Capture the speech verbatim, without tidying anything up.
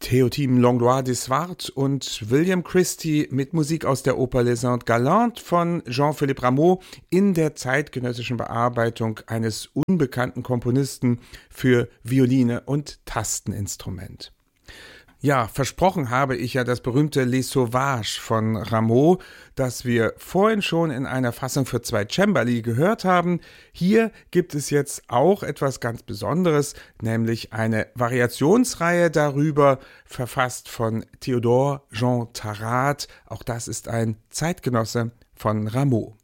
Théotime Langlois d'Iswart und William Christie mit Musik aus der Oper Les Indes Galantes von Jean-Philippe Rameau in der zeitgenössischen Bearbeitung eines unbekannten Komponisten für Violine und Tasteninstrument. Ja, versprochen habe ich ja das berühmte Les Sauvages von Rameau, das wir vorhin schon in einer Fassung für zwei Cembali gehört haben. Hier gibt es jetzt auch etwas ganz Besonderes, nämlich eine Variationsreihe darüber, verfasst von Théodore Jean Tarat. Auch das ist ein Zeitgenosse von Rameau.